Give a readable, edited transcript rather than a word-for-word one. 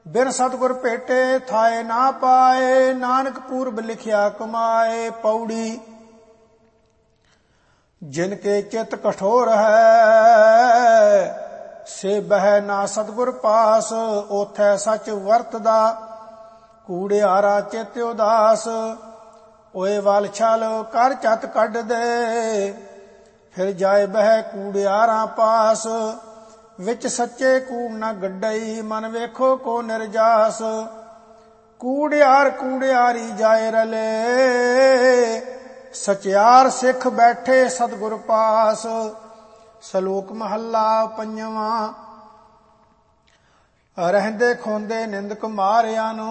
ਬਿਨ ਸਤਿਗੁਰ ਭੇਟੇ ਥਾਏ ਨਾ ਪਾਏ, ਨਾਨਕ ਪੂਰਬ ਲਿਖਿਆ ਕਮਾਏ। ਪੌੜੀ ਜਿਨ ਕੇ ਚਿਤ ਕਠੋਰ ਹੈ, ਸੇ ਬਹਿ ਨਾ ਸਤਿਗੁਰ ਪਾਸ। ਉਥੈ ਸਚ ਵਰਤਦਾ, ਕੂੜਿਆਰਾ ਚਿਤ ਉਦਾਸ। ਓਏ ਵਲ ਛਲ ਕਰ ਚਤ ਕੱਢ ਦੇ, ਫਿਰ ਜਾਏ ਬਹਿ ਕੂੜਿਆਰਾਂ ਪਾਸ। ਵਿੱਚ ਸੱਚੇ ਕੂੜ ਨਾ ਗੱਡਈ, ਮਨ ਵੇਖੋ ਕੋ ਨਿਰਜਾਸ। ਕੂੜਿਆਰ ਕੂੜਿਆਰੀ ਜਾਏ ਰਲੇ, ਸਚਿਆਰ ਸਿੱਖ ਬੈਠੇ ਸਤਿਗੁਰ ਪਾਸ। ਸ਼ਲੋਕ ਮਹੱਲਾ ਪੰਜਵਾਂ। ਰਹਿੰਦੇ ਖੋਂਦੇ ਨਿੰਦਕ ਮਾਰਿਆਂ ਨੂੰ,